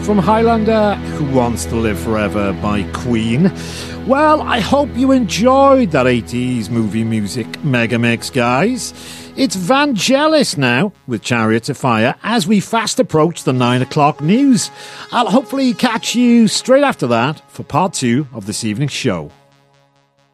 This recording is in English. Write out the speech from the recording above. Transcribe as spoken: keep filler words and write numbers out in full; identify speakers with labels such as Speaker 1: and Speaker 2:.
Speaker 1: from Highlander, Who Wants to Live Forever by Queen. Well, I hope you enjoyed that eighties movie music mega mix, guys. It's Vangelis now with Chariots of Fire as we fast approach the nine o'clock news. I'll hopefully catch you straight after that for part two of this evening's show.